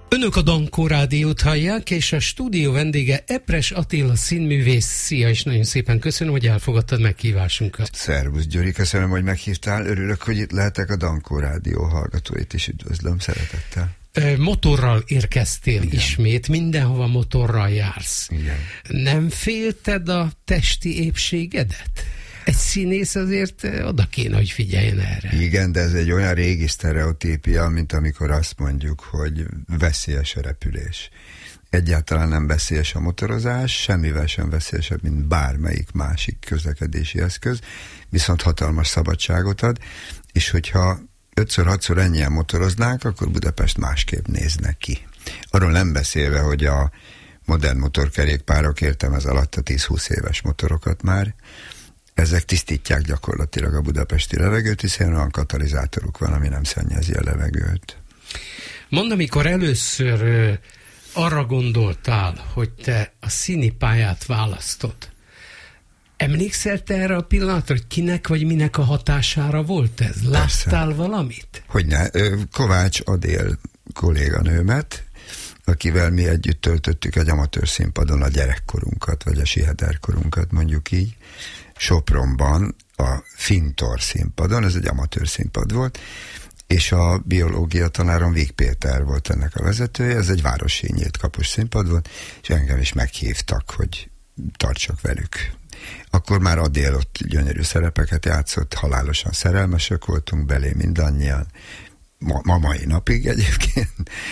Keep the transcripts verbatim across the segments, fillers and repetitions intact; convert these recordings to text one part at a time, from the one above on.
Önök a Dankó Rádiót hallják, és a stúdió vendége Epres Attila színművész. Szia, és nagyon szépen köszönöm, hogy elfogadtad meghívásunkat. Szervusz, Gyuri, köszönöm, hogy meghívtál. Örülök, hogy itt lehetek, a Dankó Rádió hallgatóit is üdvözlöm szeretettel. Motorral érkeztél. Igen. Ismét, mindenhova motorral jársz. Igen. Nem félted a testi épségedet? Egy színész azért oda kéne, hogy figyeljen erre. Igen, de ez egy olyan régi sztereotípia, mint amikor azt mondjuk, hogy veszélyes a repülés. Egyáltalán nem veszélyes a motorozás, semmivel sem veszélyesebb, mint bármelyik másik közlekedési eszköz, viszont hatalmas szabadságot ad, és hogyha ötször-hatszor ennyien motoroznánk, akkor Budapest másképp nézne ki. Arról nem beszélve, hogy a modern motorkerékpárok, értem ez alatt a tíz-húsz éves motorokat már, ezek tisztítják gyakorlatilag a budapesti levegőt, hiszen olyan katalizátoruk van, ami nem szennyezi a levegőt. Mondd, amikor először ö, arra gondoltál, hogy te a színi pályát választod, emlékszel te erre a pillanatra, hogy kinek vagy minek a hatására volt ez? Láttál Persze. valamit? Hogyne. Kovács Adél kolléganőmet, akivel mi együtt töltöttük egy amatőr színpadon a gyerekkorunkat, vagy a sihederkorunkat, mondjuk így, Sopronban, a Fintor színpadon, ez egy amatőr színpad volt, és a biológia tanárom Vig Péter volt ennek a vezetője, ez egy városi nyílt kapus színpad volt, és engem is meghívtak, hogy tartsak velük. Akkor már Adél ott gyönyörű szerepeket játszott, halálosan szerelmesek voltunk belé mindannyian, ma, ma mai napig egyébként,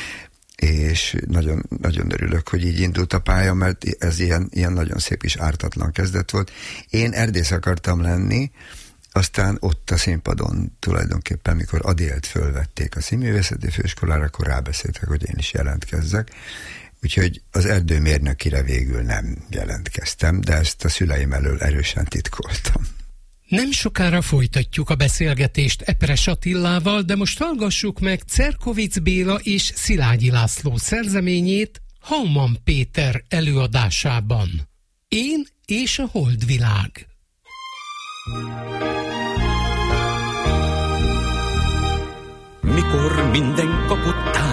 és nagyon, nagyon örülök, hogy így indult a pálya, mert ez ilyen, ilyen nagyon szép és ártatlan kezdet volt. Én erdész akartam lenni, aztán ott a színpadon tulajdonképpen, mikor Adélt fölvették a színművészeti főiskolára, akkor rábeszéltek, hogy én is jelentkezzek. Úgyhogy az erdőmérnökire végül nem jelentkeztem, de ezt a szüleim elől erősen titkoltam. Nem sokára folytatjuk a beszélgetést Epres Attilával, de most hallgassuk meg Cerkovics Béla és Szilágyi László szerzeményét Hauman Péter előadásában. Én és a Holdvilág. Mikor minden kapott